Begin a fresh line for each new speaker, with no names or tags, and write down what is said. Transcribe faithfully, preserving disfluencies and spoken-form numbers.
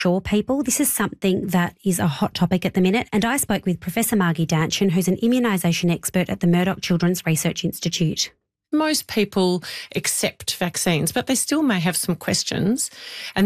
Sure, people, this is something that is a hot topic at the minute, and I spoke with Professor Margie Danchin, who's an immunisation expert at the Murdoch Children's Research Institute.
Most people accept vaccines, but they still may have some questions. And